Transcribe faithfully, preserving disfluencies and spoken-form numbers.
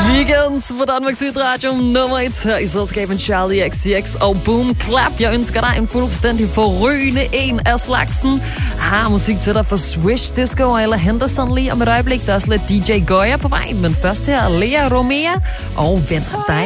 Weekend på Danmarks Radio nummer et her i selskabet Charlie X C X og Boom Clap. Jeg ønsker dig en fuldstændig forrygende en af slagsen. Har musik til dig for Swish Disco eller Henderson lige om et øjeblik. Der er også lidt D J Goya på vej, men først her Lea Romea og Vent om dig.